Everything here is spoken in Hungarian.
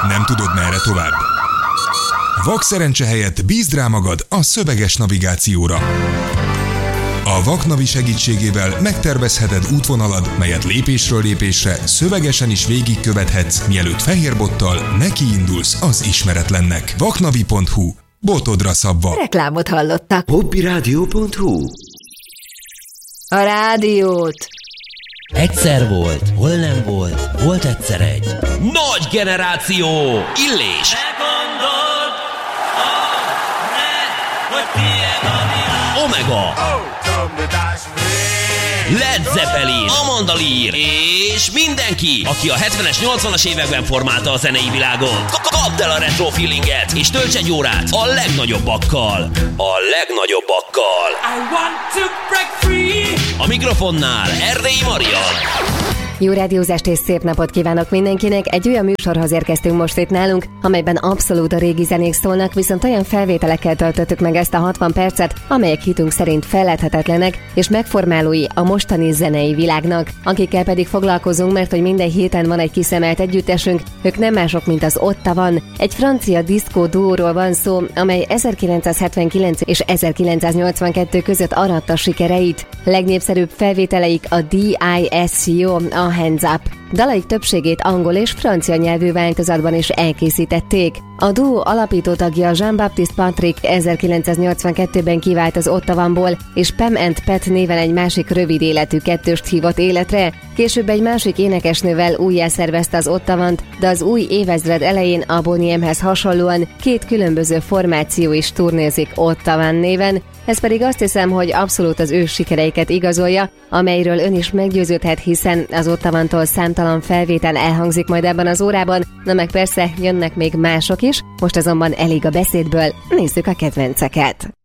Nem tudod, merre tovább? Vakszerencse helyett bízd rá magad a szöveges navigációra. A Vaknavi segítségével megtervezheted útvonalad, melyet lépésről lépésre szövegesen is végigkövethetsz, mielőtt fehérbottal nekiindulsz az ismeretlennek. Vaknavi.hu. Botodra szabva. Reklámot hallottak. Hobbyradio.hu. A rádiót. Egyszer volt, hol nem volt, volt egyszer egy nagy generáció, Illés. Omega, Led Zeppelin, Amanda Lear és mindenki, aki a 70-es, 80-as években formálta a zenei világot. Kapd el a retro feelinget és tölts egy órát a legnagyobbakkal. A legnagyobbakkal. I want to break free. A mikrofonnál Erdélyi Marian. Jó rádiózást és szép napot kívánok mindenkinek! Egy olyan műsorhoz érkeztünk most itt nálunk, amelyben abszolút a régi zenék szólnak, viszont olyan felvételekkel töltöttük meg ezt a 60 percet, amelyek hitünk szerint feledhetetlenek és megformálói a mostani zenei világnak, akikkel pedig foglalkozunk, mert hogy minden héten van egy kiszemelt együttesünk, ők nem mások, mint az Ottavan. Egy francia diszkó duóról van szó, amely 1979 és 1982 között aratta sikereit. Legnépszerűbb felvételeik a D.I.S.C.O. a Hands Up. Dalaik többségét angol és francia nyelvű változatban is elkészítették. A duó alapító tagja Jean-Baptiste Patrick 1982-ben kivált az Ottavanból, és Pam and Pat néven egy másik rövid életű kettőst hívott életre. Később egy másik énekesnővel újjászervezte az Ottavant, de az új évezred elején a Boney M-hez hasonlóan két különböző formáció is turnézik Ottavan néven. Ez pedig azt hiszem, hogy abszolút az ő sikereiket igazolja, amelyről ön is meggyőződhet, hiszen az Ottavantól számtalan felvétel elhangzik majd ebben az órában, na meg persze jönnek még mások is, most azonban elég a beszédből, nézzük a kedvenceket.